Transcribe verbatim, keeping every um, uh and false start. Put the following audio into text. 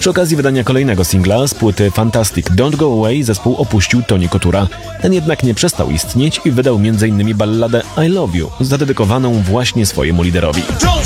Przy okazji wydania kolejnego singla z płyty Fantastic Don't Go Away zespół opuścił Tony Kotura. Ten jednak nie przestał istnieć i wydał między innymi balladę I Love You, zadedykowaną właśnie swojemu liderowi. Don't